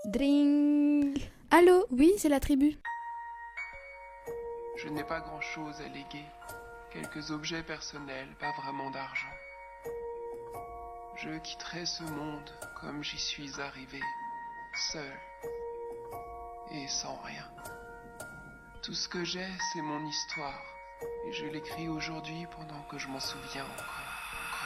Dring. Allô, oui, c'est la tribu. Je n'ai pas grand-chose à léguer. Quelques objets personnels, pas vraiment d'argent. Je quitterai ce monde comme j'y suis arrivé, seul et sans rien. Tout ce que j'ai, c'est mon histoire, et je l'écris aujourd'hui pendant que je m'en souviens encore.